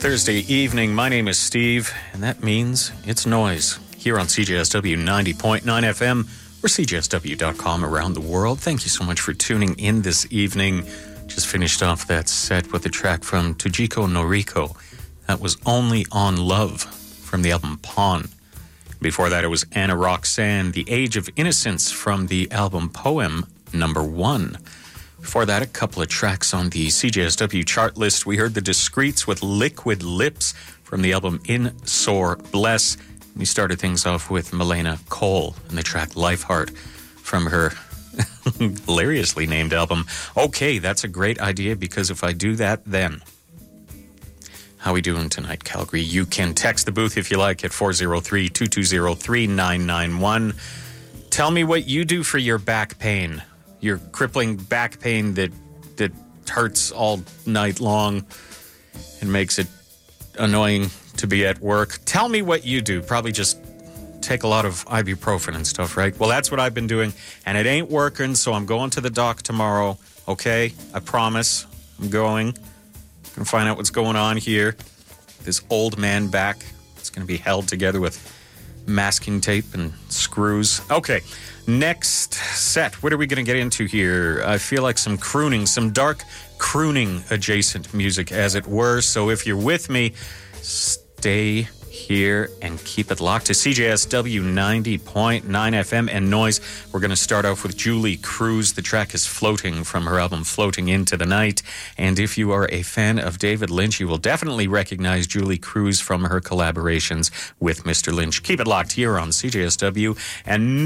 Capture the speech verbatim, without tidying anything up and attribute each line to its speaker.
Speaker 1: Thursday evening. My name is Steve, and that means it's noise here on C J S W ninety point nine F M or C J S W dot com around the world. Thank you so much for tuning in this evening. Just finished off that set with a track from Tujiko Noriko. That was Only on Love from the album Pawn. Before that, it was Anna Roxanne, The Age of Innocence from the album Poem Number One. Before that, a couple of tracks on the C J S W chart list. We heard The Discreets with Liquid Lips from the album In Sore Bless. We started things off with Milena Cole and the track Lifeheart from her hilariously named album. Okay, that's a great idea, because if I do that, then... How we doing tonight, Calgary? You can text the booth if you like at four oh three, two two oh, three nine nine one. Tell me what you do for your back pain. Your crippling back pain that that hurts all night long and makes it annoying to be at work. Tell me what you do. Probably just take a lot of ibuprofen and stuff, right? Well, that's what I've been doing, and it ain't working, so I'm going to the doc tomorrow, okay? I promise. I'm going. Gonna find out what's going on here. This old man back. It's going to be held together with masking tape and screws. Okay. Next set, what are we going to get into here? I feel like some crooning, some dark crooning adjacent music, as it were. So if you're with me, stay here and keep it locked to C J S W ninety point nine F M and Noise. We're going to start off with Julie Cruz. The track is Floating from her album Floating Into the Night. And if you are a fan of David Lynch, you will definitely recognize Julie Cruz from her collaborations with Mister Lynch. Keep it locked here on C J S W and